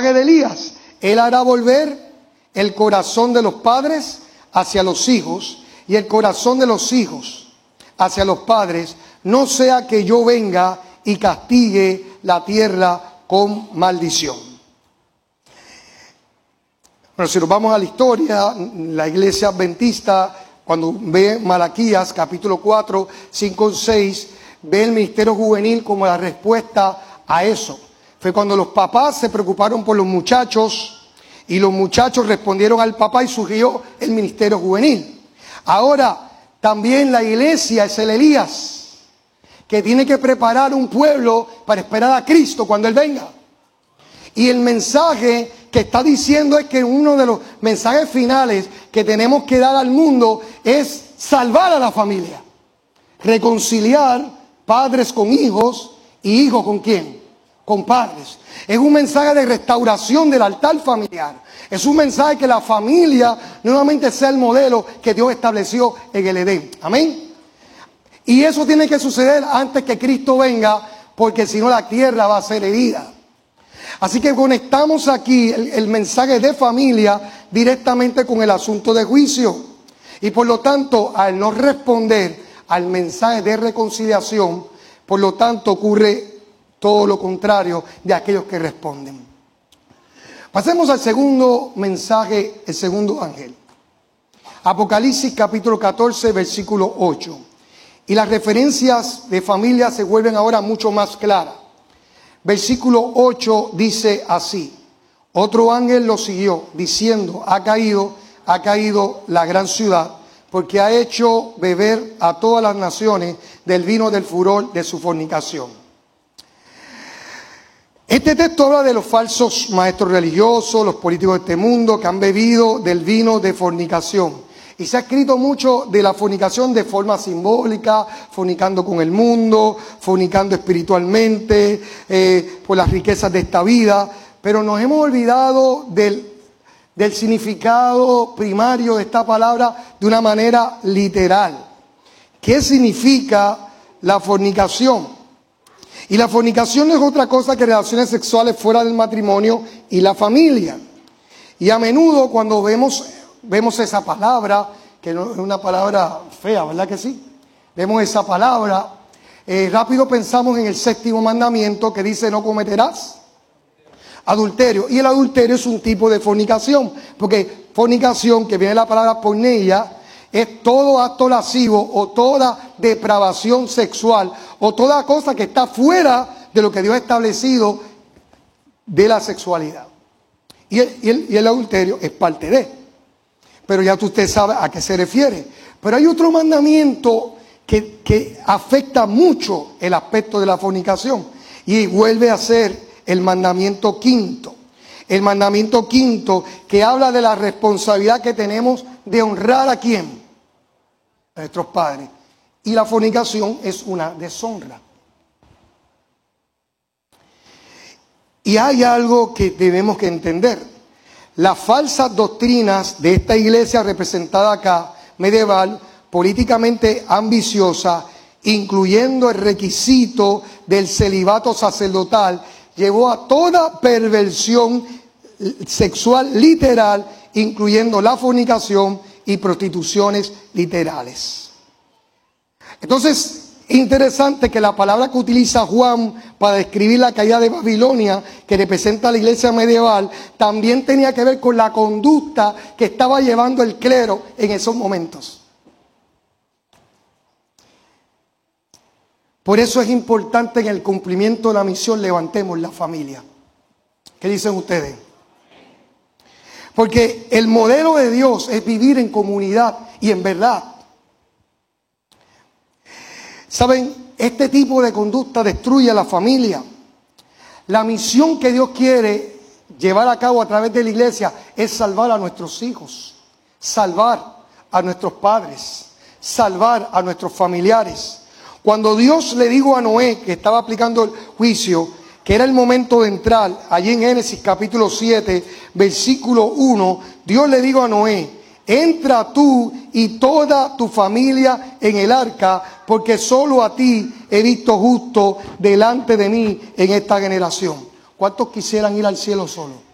mensaje de Elías. Él hará volver el corazón de los padres hacia los hijos y el corazón de los hijos hacia los padres, no sea que yo venga y castigue la tierra con maldición. Bueno, si nos vamos a la historia, la iglesia adventista, cuando ve Malaquías, capítulo 4, 5, 6, ve el ministerio juvenil como la respuesta a eso. Fue cuando los papás se preocuparon por los muchachos y los muchachos respondieron al papá y surgió el ministerio juvenil. Ahora, también la iglesia es el Elías, que tiene que preparar un pueblo para esperar a Cristo cuando Él venga. Y el mensaje que está diciendo es que uno de los mensajes finales que tenemos que dar al mundo es salvar a la familia. Reconciliar padres con hijos y hijos con ¿quién? Con padres. Es un mensaje de restauración del altar familiar. Es un mensaje que la familia nuevamente sea el modelo que Dios estableció en el Edén. Amén. Y eso tiene que suceder antes que Cristo venga, porque si no la tierra va a ser herida. Así que conectamos aquí el mensaje de familia directamente con el asunto de juicio. Y por lo tanto, al no responder al mensaje de reconciliación, por lo tanto ocurre todo lo contrario de aquellos que responden. Pasemos al segundo mensaje, el segundo ángel. Apocalipsis capítulo 14, versículo 8. Y las referencias de familia se vuelven ahora mucho más claras. Versículo 8 dice así: otro ángel lo siguió, diciendo, ha caído la gran ciudad, porque ha hecho beber a todas las naciones del vino del furor de su fornicación. Este texto habla de los falsos maestros religiosos, los políticos de este mundo que han bebido del vino de fornicación. Y se ha escrito mucho de la fornicación de forma simbólica, fornicando con el mundo, fornicando espiritualmente, por las riquezas de esta vida. Pero nos hemos olvidado del significado primario de esta palabra de una manera literal. ¿Qué significa la fornicación? Y la fornicación no es otra cosa que relaciones sexuales fuera del matrimonio y la familia. Y a menudo cuando vemos esa palabra, que no es una palabra fea, ¿verdad que sí? Vemos esa palabra, rápido pensamos en el séptimo mandamiento que dice no cometerás adulterio. Y el adulterio es un tipo de fornicación, porque fornicación, que viene de la palabra porneia, es todo acto lascivo o toda depravación sexual o toda cosa que está fuera de lo que Dios ha establecido de la sexualidad. Y el adulterio es parte de. Pero ya usted sabe a qué se refiere. Pero hay otro mandamiento que afecta mucho el aspecto de la fornicación. Y vuelve a ser el mandamiento quinto. El mandamiento quinto que habla de la responsabilidad que tenemos de honrar a ¿quién? A nuestros padres. Y la fornicación es una deshonra. Y hay algo que debemos que entender. Las falsas doctrinas de esta iglesia representada acá, medieval, políticamente ambiciosa, incluyendo el requisito del celibato sacerdotal, llevó a toda perversión sexual literal, incluyendo la fornicación y prostituciones literales. Entonces, interesante que la palabra que utiliza Juan para describir la caída de Babilonia, que representa a la iglesia medieval, también tenía que ver con la conducta que estaba llevando el clero en esos momentos. Por eso es importante en el cumplimiento de la misión levantemos la familia. ¿Qué dicen ustedes? Porque el modelo de Dios es vivir en comunidad y en verdad. ¿Saben? Este tipo de conducta destruye a la familia. La misión que Dios quiere llevar a cabo a través de la iglesia es salvar a nuestros hijos, salvar a nuestros padres, salvar a nuestros familiares. Cuando Dios le dijo a Noé, que estaba aplicando el juicio, que era el momento de entrar, allí en Génesis capítulo 7, versículo 1, Dios le dijo a Noé: entra tú y toda tu familia en el arca, porque solo a ti he visto justo delante de mí en esta generación. ¿Cuántos quisieran ir al cielo solo?